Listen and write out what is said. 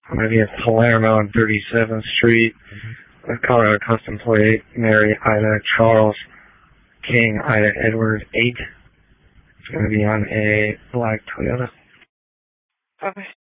I'm going to be at Palermo on 37th Street. Colorado Custom Plate, Mary Ida Charles King Ida Edward 8. It's going to be on a black Toyota. Okay.